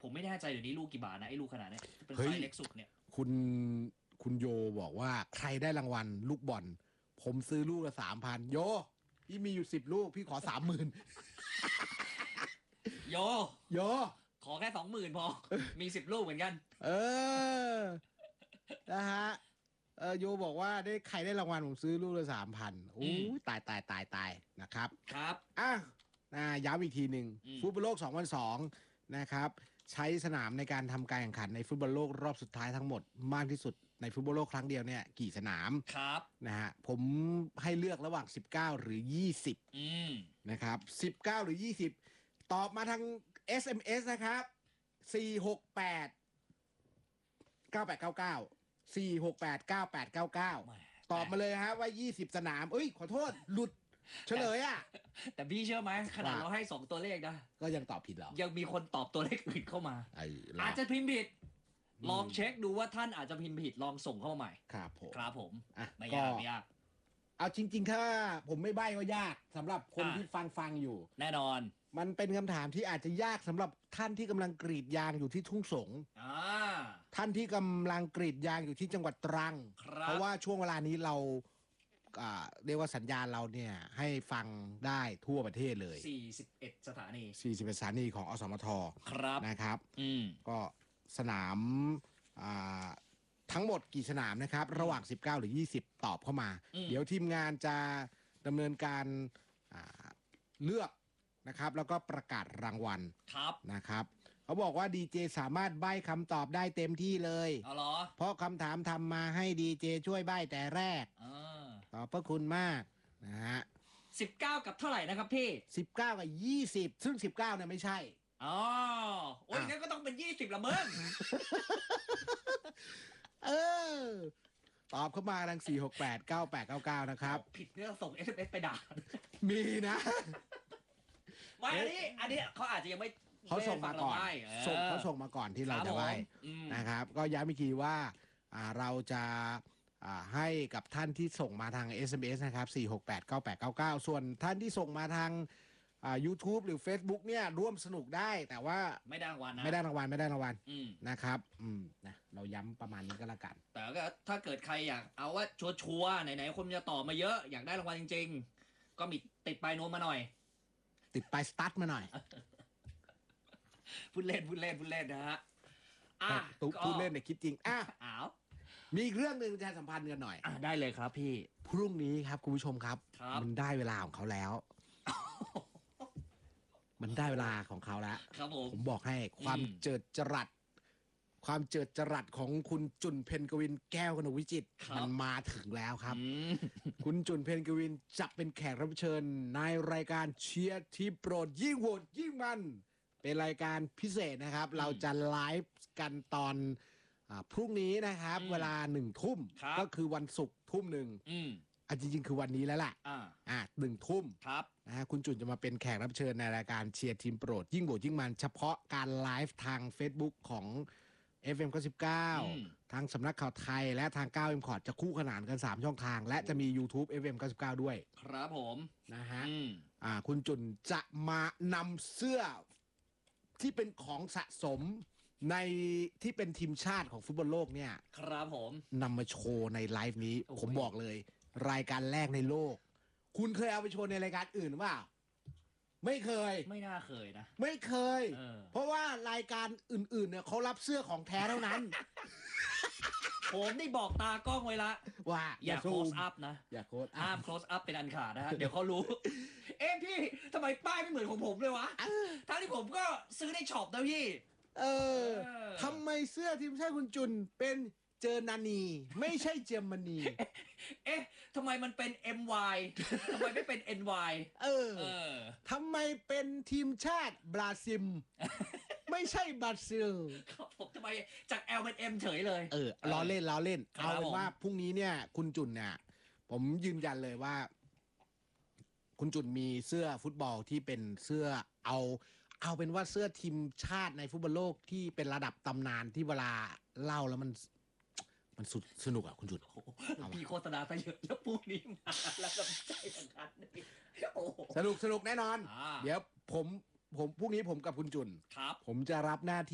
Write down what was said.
ผมไม่แน่ใจเดี๋ยวนี้ลูกกี่บาทนะไอ้ลูกขนาดนี้เป็นไซส์เล็กสุดเนี่ยคุณโยบอกว่าใครได้รางวัลลูกบอลผมซื้อลูกละ3,000โยพี่มีอยู่10 ลูกพี่ขอ30,000 โยขอแค่20,000พอมี10 ลูกเหมือนกันนะฮะโยบอกว่าใครได้รางวัลผมซื้อลูกละ3,000โอ้ตายนะครับครับย้ำอีกทีหนึ่งฟุตบอลโลก2002นะครับใช้สนามในการทำการแข่งขันในฟุตบอลโลกรอบสุดท้ายทั้งหมดมากที่สุดในฟุตบอลโลกครั้งเดียวเนี่ยกี่สนามครับนะฮะผมให้เลือกระหว่าง19หรือ20นะครับ19หรือ20ตอบมาทาง SMS นะครับ468 9899 468 9899ตอบมาเลยฮะว่า20สนามขอโทษหลุดเฉลยแต่พี่เชื่อไหมขนาดเราให้2ตัวเลขนะก็ยังตอบผิดหรอยังมีคนตอบตัวเลขผิดเข้ามาอาจจะพิมพ์ผิดลองเช็คดูว่าท่านอาจจะพิมพ์ผิดลองส่งเข้ามาใหม่ครับผมไม่ยากเอาจริงๆถ้าผมไม่ใบ้ก็ยากสำหรับคนที่ฟังอยู่แน่นอนมันเป็นคำถามที่อาจจะยากสำหรับท่านที่กำลังกรีดยางอยู่ที่ทุ่งสงท่านที่กำลังกรีดยางอยู่ที่จังหวัดตรังเพราะว่าช่วงเวลานี้เราเรียกว่าสัญญาณเราเนี่ยให้ฟังได้ทั่วประเทศเลย 41 สถานี 41 สถานีของอสมทนะครับก็สนามทั้งหมดกี่สนามนะครับระหว่าง19หรือ20ตอบเข้ามาเดี๋ยวทีมงานจะดำเนินการเลือกนะครับแล้วก็ประกาศรางวัลนะครับเขาบอกว่าดีเจสามารถใบ้คำตอบได้เต็มที่เลยเพราะคำถามทำมาให้ดีเจช่วยใบ้แต่แรกขอบพระคุณมากนะฮะ 19กับเท่าไหร่นะครับพี่ 19กับ20ซึ่ง19เนี่ยไม่ใช่โอ้ยงั้นก็ต้องเป็น20ละมึงตอบเข้ามาทาง4689899นะครับผิดเนี่ยส่ง SMS ไปด่ามีนะไม่อันนี้เขาอาจจะยังไม่เขาส่งมาก่อนเขาส่งมาก่อนที่เราจะไว้นะครับก็ย้ำอีกทีว่าเราจะให้กับท่านที่ส่งมาทาง SMS นะครับ4689899ส่วนท่านที่ส่งมาทางYouTube หรือ Facebook เนี่ยร่วมสนุกได้แต่ว่าไม่ได้รางวัลนะไม่ได้รางวัลนะครับนะเราย้ำประมาณนี้ก็แล้วกันแต่ก็ถ้าเกิดใครอยากเอาว่าชัวร์ไหนๆคนจะต่อมาเยอะอยากได้รางวัลจริงๆก็มีติดปลายโน้มมาหน่อยติดปลายสตาร์ทมาหน่อยพูดเล่นนะฮะพูดเล่นแต่คิดจริงมีอีกเรื่องหนึ่งประชาสัมพันธ์กันหน่อยได้เลยครับพี่พรุ่งนี้ครับคุณผู้ชมครับมันได้เวลาของเขาแล้วมันได้เวลาของเขาแล้วครับผมบอกให้ความเจิดจรัสของคุณจุนเพ็ญกวินแก้วกนกวิจิตรมันมาถึงแล้วครับคุณจุนเพ็ญกวินจะเป็นแขกรับเชิญในรายการเชียร์ทีมโปรดยิ่งโหดยิ่งมันเป็นรายการพิเศษนะครับเราจะไลฟ์กันตอนพรุ่งนี้นะครับเวลา1 ทุ่มก็คือวันศุกร์ทุ่ม 1จริงๆคือวันนี้แล้วล่ะ1 ทุ่มนะฮะคุณจุนจะมาเป็นแขกรับเชิญในรายการเชียร์ทีมโปรดยิ่งโหดยิ่งมันเฉพาะการไลฟ์ทาง Facebook ของ FM 99ทางสำนักข่าวไทยและทาง9 M Cot จะคู่ขนานกัน3ช่องทางและจะมี YouTube FM 99ด้วยครับผมนะฮะคุณจุนจะมานำเสื้อที่เป็นของสะสมในที่เป็นทีมชาติของฟุตบอลโลกเนี่ยครับผมนำมาโชว์ในไลฟ์นี้ผมบอกเลยรายการแรกในโลกคุณเคยเอาไปโชว์ในรายการอื่นหรือเปล่าไม่เคยไม่น่าเคยนะไม่เคยเพราะว่ารายการอื่นๆเนี่ยเขารับเสื้อของแท้เท่านั้นผมได้บอกตากล้องไว้ละว่าอย่าโคสอัพนะอย่าโคสห้ามโคสอัพเป็นอันขาดนะฮะเดี๋ยวเขารู้พี่ทำไมป้ายไม่เหมือนของผมเลยวะทั้งที่ผมก็ซื้อในช็อปนะพี่ทำไมเสื้อทีมชาติคุณจุนเป็นเจอนานีไม่ใช่เจอร์มนีทำไมมันเป็น MY ทำไมไม่เป็น NY ทำไมเป็นทีมชาติบราซิลไม่ใช่บราซิลผมทำไมจาก L เป็น M เฉยเลยล้อเล่นเอาเป็นว่าพรุ่งนี้เนี่ยคุณจุนเนี่ยผมยืนยันเลยว่าคุณจุนมีเสื้อฟุตบอลที่เป็นเสื้อเอาเป็นว่าเสื้อทีมชาติในฟุตบอลโลกที่เป็นระดับตำนานที่เวลาเล่าแล้วมันสุดสนุกอ่ะคุณจุนพี่โฆษณาซะเยอะแล้วพรุ่งนี้มาแล้วกำใจอย่างนั้นสนุกแน่นอนเดี๋ยวผมพรุ่งนี้ผมกับคุณจุนผมจะรับหน้าที่